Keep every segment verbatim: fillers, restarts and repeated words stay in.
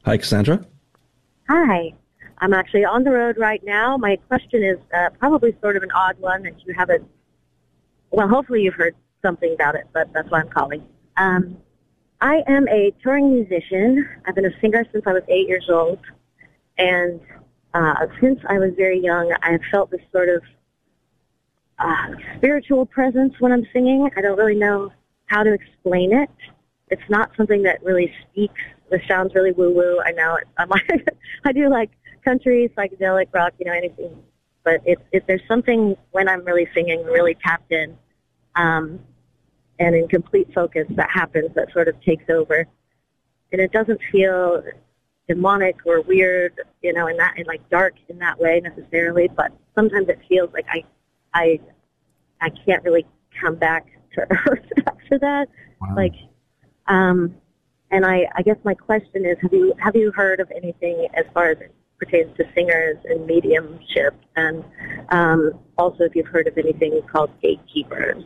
Hi, Cassandra. Hi. I'm actually on the road right now. My question is uh, probably sort of an odd one that you haven't, well, hopefully you've heard something about it, but that's why I'm calling. Um, I am a touring musician. I've been a singer since I was eight years old. And uh, since I was very young, I have felt this sort of uh, spiritual presence when I'm singing. I don't really know how to explain it. It's not something that really speaks. This sounds really woo-woo. I know. It, I'm like, I do like country, psychedelic rock, you know, anything. But it's it, there's something when I'm really singing, really tapped in, um, and in complete focus that happens that sort of takes over. And it doesn't feel demonic or weird, you know, in that, in like dark in that way necessarily. But sometimes it feels like I, I, I can't really come back to earth after that. Wow. Like, um, and I, I guess my question is, have you have you heard of anything as far as it pertains to singers and mediumship, and um, also if you've heard of anything called gatekeepers?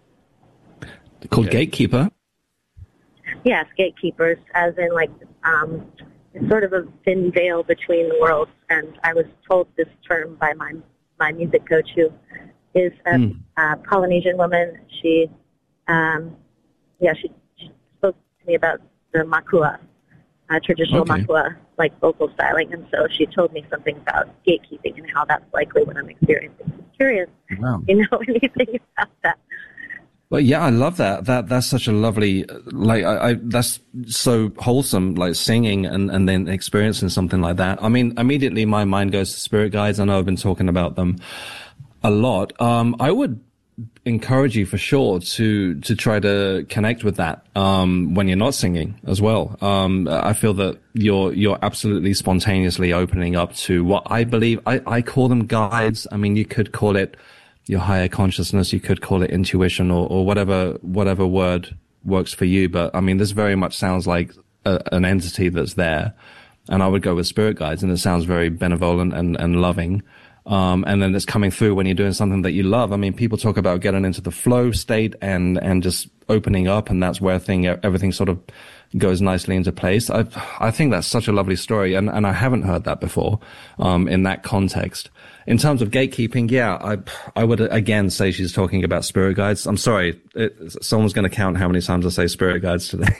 Called okay. Gatekeeper? Yes, gatekeepers, as in like um, it's sort of a thin veil between the worlds. And I was told this term by my my music coach, who is a, mm. a Polynesian woman. She, um, yeah, she, she spoke to me about the makua, uh, traditional okay. makua, like vocal styling. And so she told me something about gatekeeping and how that's likely what I'm experiencing. I'm curious, wow. you know anything about that? Well, yeah, I love that. That that's such a lovely, like, I, I that's so wholesome, like singing and and then experiencing something like that. I mean, immediately my mind goes to spirit guides. I know I've been talking about them a lot. Um, I would encourage you for sure to to try to connect with that um when you're not singing as well. Um, I feel that you're you're absolutely spontaneously opening up to what I believe. I I call them guides. I mean, you could call it your higher consciousness, you could call it intuition, or, or whatever whatever word works for you. But I mean, this very much sounds like a, an entity that's there, and I would go with spirit guides, and it sounds very benevolent and, and loving. Um, and then it's coming through when you're doing something that you love. I mean, people talk about getting into the flow state and and just opening up, and that's where thing everything sort of goes nicely into place. I I think that's such a lovely story, and and I haven't heard that before um in that context. In terms of gatekeeping, yeah, I I would again say she's talking about spirit guides. I'm sorry, it, someone's going to count how many times I say spirit guides today.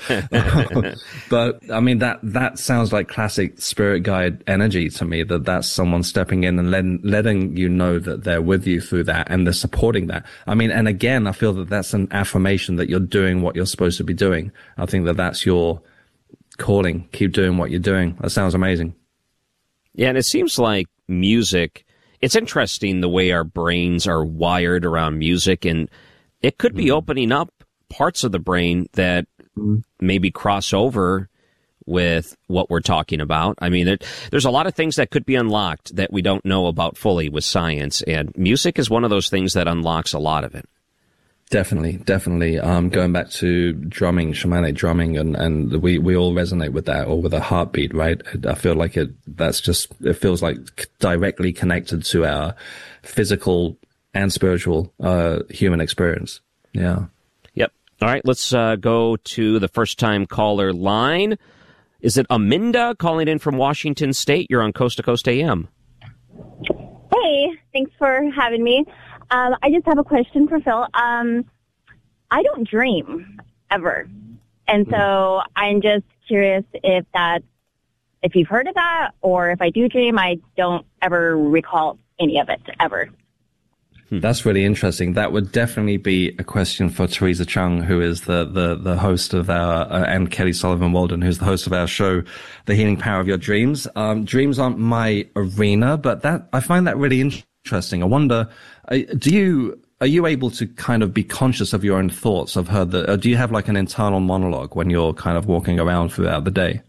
But I mean, that that sounds like classic spirit guide energy to me. That that's someone stepping in and letting letting you know that they're with you through that, and they're supporting that. I mean, and again, I feel that that's an affirmation that you're doing what you're supposed to be doing. I think that that's your calling. Keep doing what you're doing. That sounds amazing. Yeah, and it seems like music, it's interesting the way our brains are wired around music, and it could be mm. opening up parts of the brain that mm. maybe cross over with what we're talking about. I mean, there, there's a lot of things that could be unlocked that we don't know about fully with science, and music is one of those things that unlocks a lot of it. Definitely, definitely. Um, going back to drumming, shamanic drumming, and, and we, we all resonate with that, or with a heartbeat, right? I feel like it, that's just, it feels like directly connected to our physical and spiritual, uh, human experience. Yeah. Yep. All right. Let's, uh, go to the first time caller line. Is it Aminda calling in from Washington State? You're on Coast to Coast A M. Hey, thanks for having me. Um, I just have a question for Phil. Um, I don't dream ever. And so I'm just curious if that, if you've heard of that, or if I do dream, I don't ever recall any of it, ever. That's really interesting. That would definitely be a question for Teresa Chung, who is the, the, the host of our, uh, and Kelly Sullivan Walden, who's the host of our show, The Healing Power of Your Dreams. Um, dreams aren't my arena, but that, I find that really interesting. I wonder, uh, do you, are you able to kind of be conscious of your own thoughts? I've heard that, or do you have like an internal monologue when you're kind of walking around throughout the day?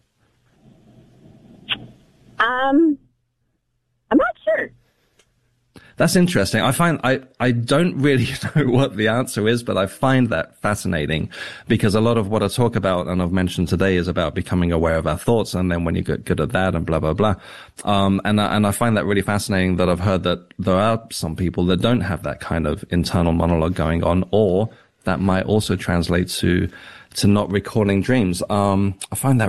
Um, I'm not sure. That's interesting. I find, I, I don't really know what the answer is, but I find that fascinating, because a lot of what I talk about and I've mentioned today is about becoming aware of our thoughts. And then when you get good at that and blah, blah, blah. Um, and I, and I find that really fascinating that I've heard that there are some people that don't have that kind of internal monologue going on, or that might also translate to, to not recalling dreams. Um, I find that